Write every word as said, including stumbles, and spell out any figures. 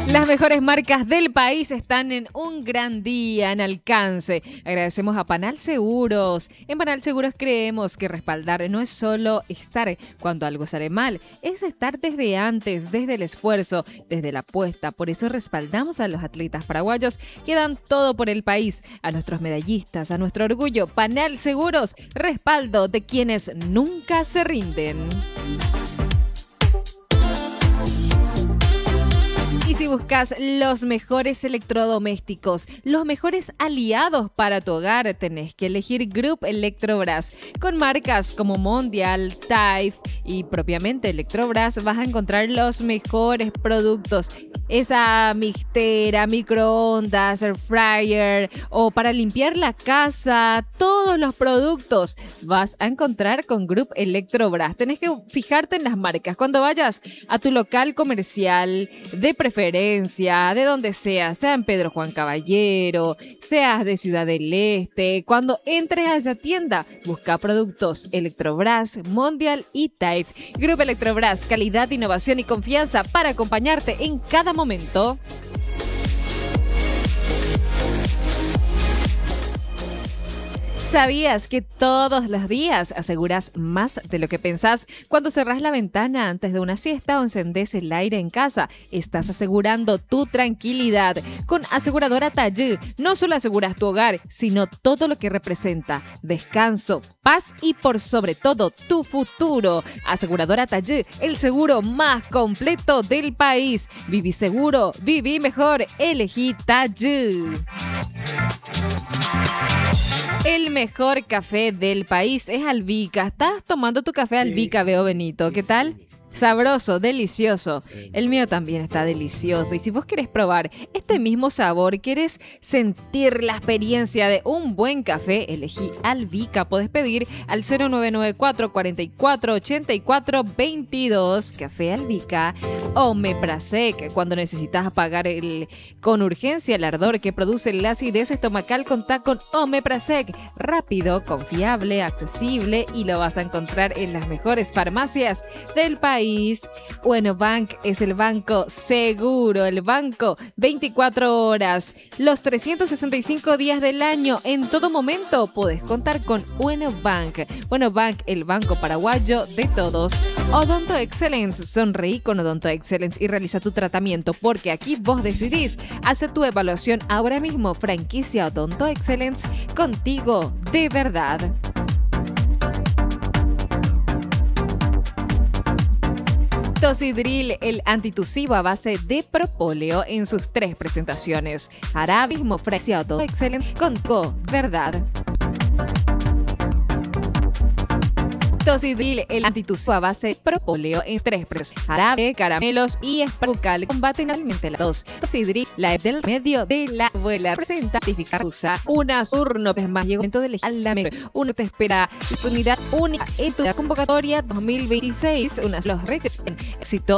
Las mejores marcas del país están en un gran día, en alcance. Agradecemos a Panal Seguros. En Panal Seguros creemos que respaldar no es solo estar cuando algo sale mal, es estar desde antes, desde el esfuerzo, desde la apuesta. Por eso respaldamos a los atletas paraguayos que dan todo por el país, a nuestros medallistas, a nuestro orgullo. Panal Seguros, respaldo de quienes nunca se rinden. Y si buscas los mejores electrodomésticos, los mejores aliados para tu hogar, tenés que elegir Group Electrobras. Con marcas como Mondial, Taif y propiamente Electrobras vas a encontrar los mejores productos. Esa mixtera, microondas, air fryer o para limpiar la casa, todos los productos vas a encontrar con Group Electrobras. Tenés que fijarte en las marcas. Cuando vayas a tu local comercial de preferencia, de donde sea, sea en Pedro Juan Caballero, seas de Ciudad del Este, cuando entres a esa tienda, busca productos Electrobras, Mondial y Taif. Grupo Electrobras, calidad, innovación y confianza para acompañarte en cada momento. ¿Sabías que todos los días aseguras más de lo que pensás? Cuando cerrás la ventana antes de una siesta o encendés el aire en casa, estás asegurando tu tranquilidad. Con Aseguradora Tallú, no solo aseguras tu hogar, sino todo lo que representa descanso, paz y por sobre todo tu futuro. Aseguradora Tallú, el seguro más completo del país. Viví seguro, viví mejor, elegí Tallú. El mejor café del país es Albica. Estás tomando tu café Albica, veo, Benito. ¿Qué tal? Sabroso, delicioso. El mío también está delicioso. Y si vos querés probar este mismo sabor, querés sentir la experiencia de un buen café, elegí Albica. Podés pedir al cero nueve nueve cuatro, cuatro cuatro, ocho cuatro, veintidós. Café Albica. Omeprazec. Cuando necesitas apagar el, con urgencia el ardor que produce la acidez estomacal, contá con Omeprazec. Rápido, confiable, accesible y lo vas a encontrar en las mejores farmacias del país. Bueno, Bank es el banco seguro, el banco veinticuatro horas, los trescientos sesenta y cinco días del año, en todo momento podés contar con Bueno Bank. Bueno Bank, el banco paraguayo de todos. Odonto Excellence, sonreí con Odonto Excellence y realiza tu tratamiento, porque aquí vos decidís. Hace tu evaluación ahora mismo. Franquicia Odonto Excellence, contigo de verdad. Tosidril, el antitusivo a base de propóleo en sus tres presentaciones. Arabismo, fresiado, excelente, con co, verdad. Tosidril, el antitusivo a base de propóleo en tres presentaciones. Jarabe, caramelos y esprabucal combaten realmente la tos. Tosidril, la E P del medio de la abuela, presenta certificado usa una surno es más llegó dentro de la mejor. Uno te espera disponibilidad única en tu convocatoria dos mil veintiséis. Unas los reyes en éxito